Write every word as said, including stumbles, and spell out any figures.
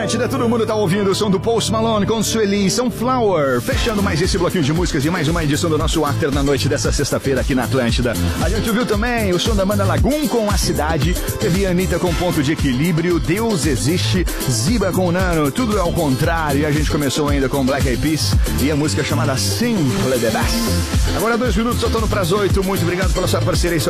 Atlântida, todo mundo tá ouvindo o som do Post Malone com Sueli Sunflower. Fechando mais esse bloquinho de músicas e mais uma edição do nosso After na noite dessa sexta-feira aqui na Atlântida. A gente ouviu também o som da banda Lagoon com A Cidade, teve a Anitta com Ponto de Equilíbrio, Deus Existe, Ziba com Nano, Tudo é ao Contrário. E a gente começou ainda com Black Eyed Peas e a música chamada Simple the Best. Agora dois minutos, soltando pras oito. Muito obrigado pela sua parceria.